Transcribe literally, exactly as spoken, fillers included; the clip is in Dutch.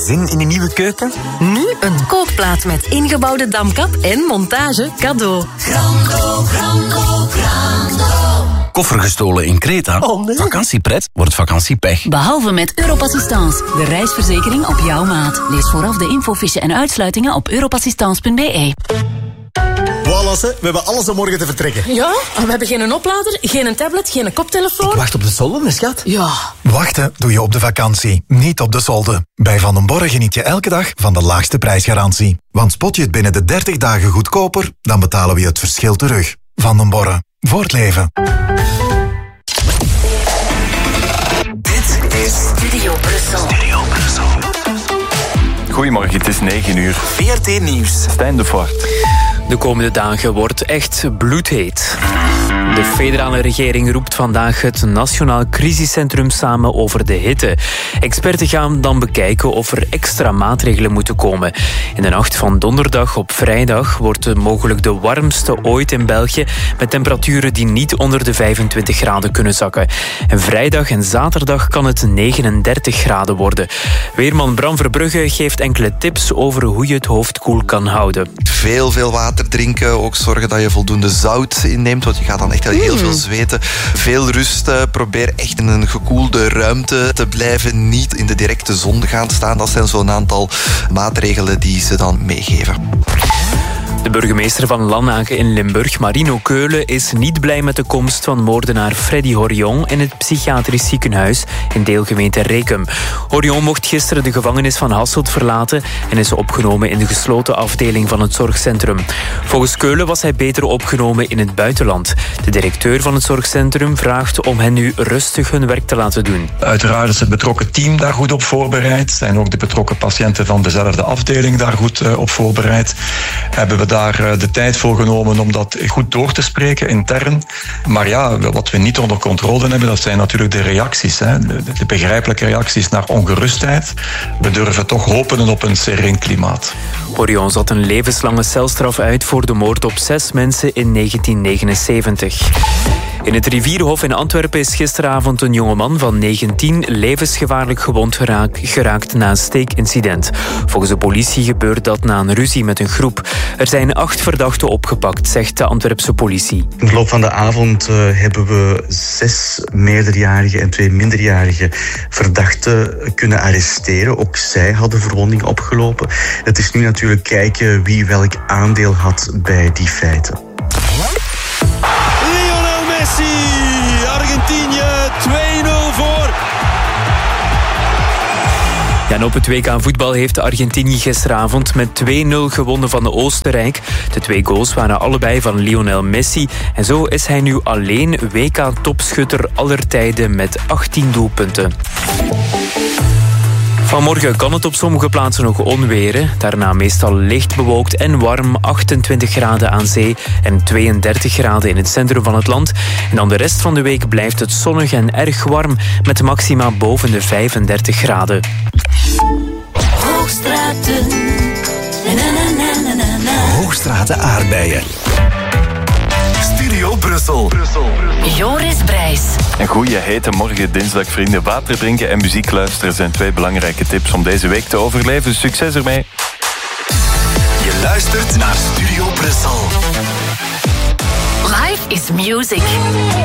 Zin in een nieuwe keuken? Nu een kookplaat met ingebouwde damkap en montage cadeau. Grando, grando, grando. Koffer gestolen in Kreta? Oh nee. Vakantiepret wordt vakantiepech. Behalve met Europassistance, de reisverzekering op jouw maat. Lees vooraf de infofiche en uitsluitingen op europassistance punt b e. Voilà, we hebben alles om morgen te vertrekken. Ja, we hebben geen oplader, geen tablet, geen koptelefoon. Ik wacht op de solden, schat. Ja. Wachten doe je op de vakantie, niet op de solde. Bij Van den Borre geniet je elke dag van de laagste prijsgarantie. Want spot je het binnen de dertig dagen goedkoper, dan betalen we je het verschil terug. Van den Borre. Voor het leven. Dit is Studio Brussel. Studio Brussel. Goedemorgen, het is negen uur. V R T Nieuws. Stijn de Voort. De komende dagen wordt echt bloedheet. De federale regering roept vandaag het Nationaal Crisiscentrum samen over de hitte. Experten gaan dan bekijken of er extra maatregelen moeten komen. In de nacht van donderdag op vrijdag wordt het mogelijk de warmste ooit in België, met temperaturen die niet onder de vijfentwintig graden kunnen zakken. En vrijdag en zaterdag kan het negenendertig graden worden. Weerman Bram Verbrugge geeft enkele tips over hoe je het hoofd koel kan houden. Veel, veel water drinken. Ook zorgen dat je voldoende zout inneemt, want je gaat dan echt heel veel zweten. Veel rust. Probeer echt in een gekoelde ruimte te blijven. Niet in de directe zon gaan staan. Dat zijn zo'n aantal maatregelen die ze dan meegeven. De burgemeester van Lanaken in Limburg, Marino Keulen, is niet blij met de komst van moordenaar Freddy Horion in het psychiatrisch ziekenhuis in deelgemeente Rekum. Horion mocht gisteren de gevangenis van Hasselt verlaten en is opgenomen in de gesloten afdeling van het zorgcentrum. Volgens Keulen was hij beter opgenomen in het buitenland. De directeur van het zorgcentrum vraagt om hen nu rustig hun werk te laten doen. Uiteraard is het betrokken team daar goed op voorbereid. Zijn ook de betrokken patiënten van dezelfde afdeling daar goed uh, op voorbereid. Hebben we daar de tijd voor genomen om dat goed door te spreken intern. Maar ja, wat we niet onder controle hebben, dat zijn natuurlijk de reacties. Hè. De, de begrijpelijke reacties naar ongerustheid. We durven toch hopen op een sereen klimaat. Horion zat een levenslange celstraf uit voor de moord op zes mensen in negentien negenenzeventig. In het Rivierenhof in Antwerpen is gisteravond een jongeman van negentien levensgevaarlijk gewond geraakt, geraakt na een steekincident. Volgens de politie gebeurt dat na een ruzie met een groep. Er zijn acht verdachten opgepakt, zegt de Antwerpse politie. In de loop van de avond uh, hebben we zes meerderjarige en twee minderjarige verdachten kunnen arresteren. Ook zij hadden verwondingen opgelopen. Het is nu natuurlijk kijken wie welk aandeel had bij die feiten. Lionel Messi, Argentinië twee nul voor. Ja, en op het W K voetbal heeft Argentinië gisteravond met twee nul gewonnen van de Oostenrijk. De twee goals waren allebei van Lionel Messi. En zo is hij nu alleen W K-topschutter aller tijden met achttien doelpunten. Vanmorgen kan het op sommige plaatsen nog onweren. Daarna meestal licht bewolkt en warm, achtentwintig graden aan zee en tweeëndertig graden in het centrum van het land. En dan de rest van de week blijft het zonnig en erg warm met maxima boven de vijfendertig graden. Hoogstraten. Na, na, na, na, na. Hoogstraten aardbeien. Studio Brussel. Brussel. Joris Brijs. Een goede hete morgen, dinsdag, vrienden. Water drinken en muziek luisteren zijn twee belangrijke tips om deze week te overleven. Succes ermee. Je luistert naar Studio Brussel. Life is music.